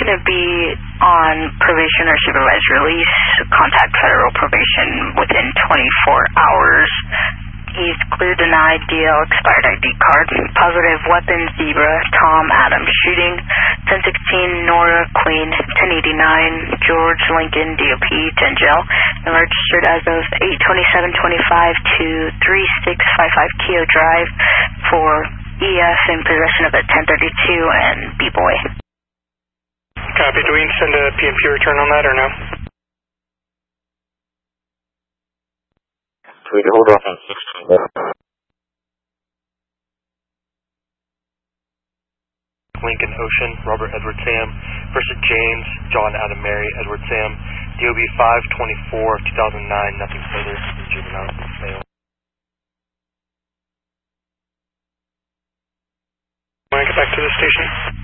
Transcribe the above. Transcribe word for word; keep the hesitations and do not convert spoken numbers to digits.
going to be on probation or supervised release. Contact federal probation within twenty-four hours. He's cleared an I D L, expired I D card. Positive weapon, Zebra, Tom Adams shooting. ten sixteen, Nora Queen, ten eighty-nine, George Lincoln, D O P, ten jail. And registered as of eight twenty-seven twenty-five to three six five five Keogh Drive for E F in possession of a ten thirty-two and B-Boy. Copy. Do we send a P M P return on that or no? We can hold off on sixteen. Lincoln Ocean, Robert Edward Sam versus James, John Adam Mary, Edward Sam, D O B five twenty-four, two thousand nine, nothing further, juvenile, male. Want to get back to the station?